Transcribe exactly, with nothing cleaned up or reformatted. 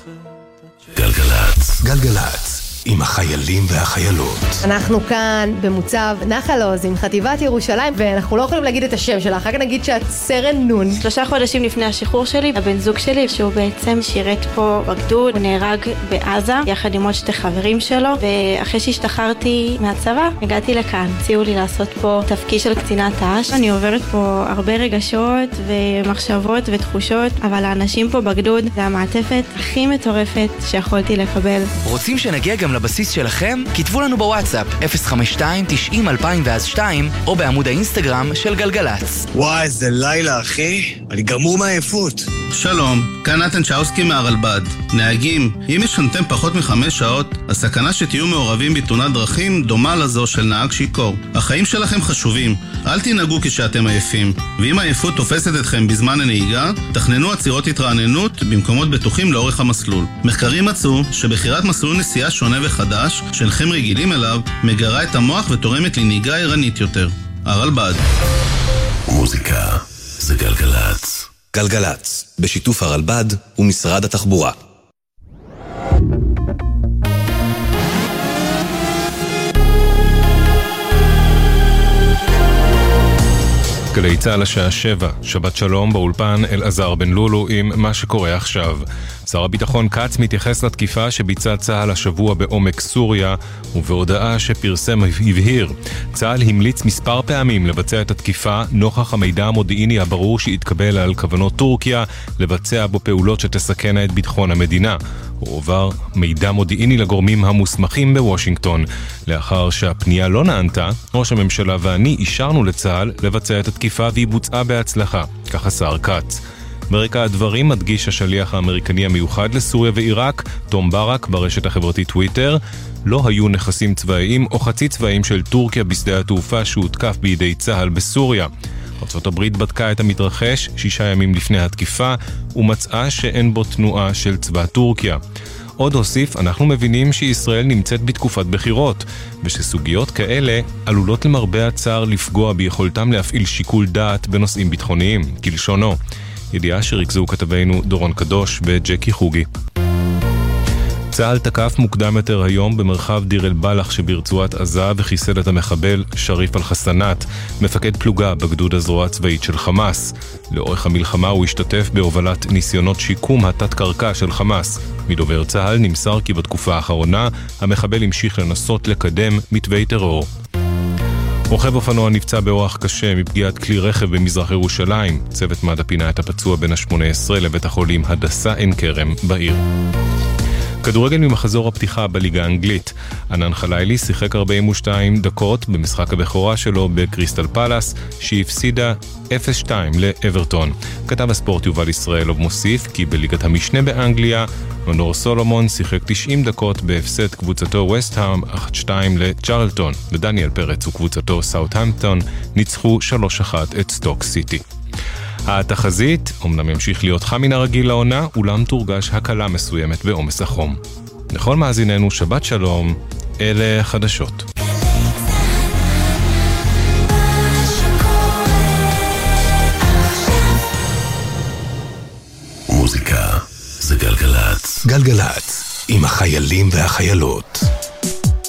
גלגלץ. גלגלץ. עם החיילים והחיילות. אנחנו כאן במוצב נחל עוז עם חטיבת ירושלים, ואנחנו לא יכולים להגיד את השם שלה, אחר כך נגיד שאת סרן נון. שלושה חודשים לפני השחרור שלי, הבן זוג שלי, שהוא בעצם שירת פה בגדוד, הוא נהרג בעזה, יחד עם עוד שתי חברים שלו, ואחרי שהשתחררתי מהצבא, הגעתי לכאן. הציעו לי לעשות פה תפקיד של קצינת ת"ש. אני עוברת פה הרבה רגשות ומחשבות ותחושות, אבל האנשים פה בגדוד, זה המעטפת הכי מטורפת שיכולתי לקבל. רוצים שנגיע גם לבסיס שלכם? כתבו לנו בוואטסאפ אפס חמש שתיים תשעים אלפיים ואז שתיים או בעמוד האינסטגרם של גלגלץ. וואי, איזה לילה, אחי. אני גמור מהעייפות. שלום, כאן נתן צ'אוסקי מהרלב"ד. נהגים, אם ישנתם פחות מחמש שעות, הסכנה שתהיו מעורבים בתאונת דרכים דומה לזו של נהג שיכור. החיים שלכם חשובים, אל תנהגו כשאתם עייפים. ואם העייפות תופסת אתכם בזמן הנהיגה, תכננו עצירות התרעננות במקומות בטוחים לאורך המסלול. מחקרים מצאו שבחירת מסלול נסיעה שונה וחדש, שאינכם רגילים אליו, מגרה את המוח ותורמת לנהיגה ערנית יותר. הרלב"ד. מוזיקה זה גלגלץ. גלגלץ, בשיתוף הרלב"ד ומשרד התחבורה. גלי צהל השעה שבע, שבת שלום באולפן אלעזר בן לולו עם מה שקורה עכשיו. שר הביטחון קץ מתייחס לתקיפה שביצע צהל השבוע בעומק סוריה, ובהודעה שפרסם הבהיר. צהל המליץ מספר פעמים לבצע את התקיפה נוכח המידע המודיעיני הברור שהתקבל על כוונות טורקיה לבצע בו פעולות שתסכנה את ביטחון המדינה. הוא עובר מידע מודיעיני לגורמים המוסמכים בוושינגטון. לאחר שהפנייה לא נענתה, ראש הממשלה ואני אישרנו לצהל לבצע את התקיפה והיא בוצעה בהצלחה, כך השר קץ. ברקע הדברים מדגיש השליח האמריקני המיוחד לסוריה ועיראק, תום ברק, ברשת החברתית טוויטר, לא היו נכסים צבאיים או חצי צבאיים של טורקיה בשדה התעופה שהותקף בידי צהל בסוריה. ארצות הברית בדקה את המתרחש שישה ימים לפני התקיפה ומצאה שאין בו תנועה של צבא טורקיה. עוד הוסיף, אנחנו מבינים שישראל נמצאת בתקופת בחירות, ושסוגיות כאלה עלולות למרבה הצער לפגוע ביכולתם להפעיל שיקול דעת בנושאים ביטחוניים, כלשונו. ידיעה שריכזו כתבינו דורון קדוש וג'קי חוגי. צהל תקף מוקדם יותר היום במרחב דיר אל בלח שברצועת עזה וחיסל את המחבל שריף אל חסנת, מפקד פלוגה בגדוד הזרוע הצבאית של חמאס. לאורך המלחמה הוא השתתף בהובלת ניסיונות שיקום התת-קרקע של חמאס. מדובר צהל נמסר כי בתקופה האחרונה המחבל המשיך לנסות לקדם מתווי טרור. רוכב אופנוע נפצע באורח קשה מפגיעת כלי רכב במזרח ירושלים. צוות מד"א פינה את הפצוע בן ה-שמונה עשרה לבית החולים הדסה עין כרם בעיר. כדורגל ממחזור הפתיחה בליגה האנגלית. ענן חלילי שיחק ארבעים ושתיים דקות במשחק הבכורה שלו בקריסטל פלאס, שהפסידה אפס שתיים לאברטון. כתב הספורט יובל ישראלוב מוסיף כי בליגת המשנה באנגליה, מנור סולומון שיחק תשעים דקות בהפסד קבוצתו וסט-האם אחת שתיים לצ'רלטון, ודניאל פרץ וקבוצתו סאות'המפטון ניצחו שלוש אחת את סטוק סיטי. התחזית אמנם ימשיך להיות חם מן הרגיל לעונה, אולם תורגש הקלה מסוימת בעומס החום. לכל מאזיננו שבת שלום, אלה חדשות. מוזיקה זה גלגלץ. גלגלץ עם החיילים והחיילות.